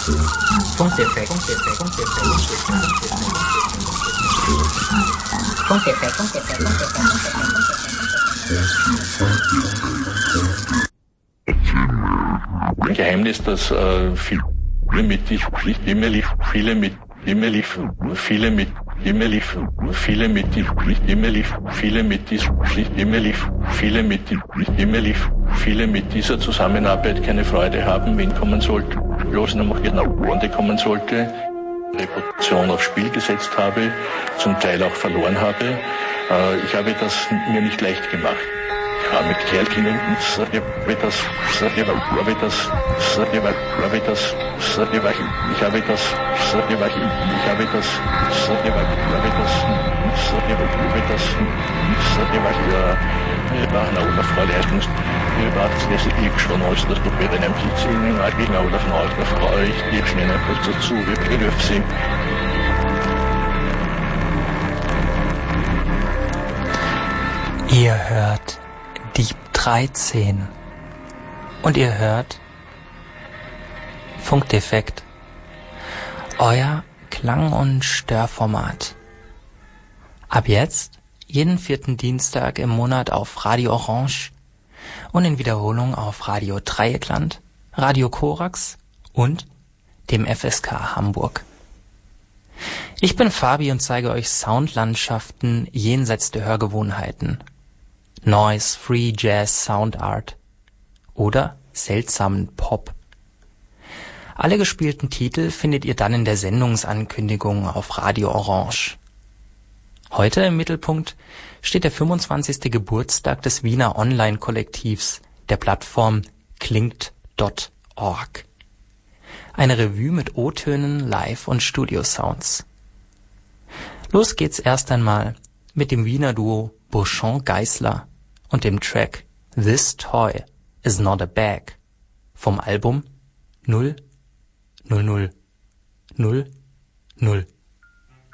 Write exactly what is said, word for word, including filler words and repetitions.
Funkdefekt, Funkdefekt, Funkdefekt, Funkdefekt, Funkdefekt, Funkdefekt. Geheimnis, dass äh, viele mit immer lief, viele mit immer lief, viele mit immer lief, viele mit immer lief, viele mit immer lief, viele mit immer lief, viele mit dieser Zusammenarbeit keine Freude haben, wenn kommen sollte, bloß noch genau Runde kommen sollte, Reputation aufs Spiel gesetzt habe, zum Teil auch verloren habe. Äh, ich habe das mir nicht leicht gemacht. Ja, mit Kerlkindern, ich habe das, ich habe das, ich habe das, ich habe das, ich habe das, ich habe das, ich habe das, ich war eine oder Frau leistens, ich war das nächste Lieb schon aus, dass du bei deinem Sitzen, gegen eine Frau, eine Frau, ich gebe schnell kurz dazu, wie bedürft sie. Ihr hört Dieb dreizehn und ihr hört Funkdefekt, euer Klang- und Störformat. Ab jetzt jeden vierten Dienstag im Monat auf Radio Orange und in Wiederholung auf Radio Dreieckland, Radio Korax und dem F S K Hamburg. Ich bin Fabi und zeige euch Soundlandschaften jenseits der Hörgewohnheiten. Noise, Free Jazz, Sound Art oder seltsamen Pop. Alle gespielten Titel findet ihr dann in der Sendungsankündigung auf Radio Orange. Heute im Mittelpunkt steht der fünfundzwanzigste Geburtstag des Wiener Online-Kollektivs, der Plattform klingt Punkt org. Eine Revue mit O-Tönen, Live- und Studio-Sounds. Los geht's erst einmal mit dem Wiener Duo Beauchamp-Geisler und dem Track This Toy is Not a Bag vom Album null null null null null.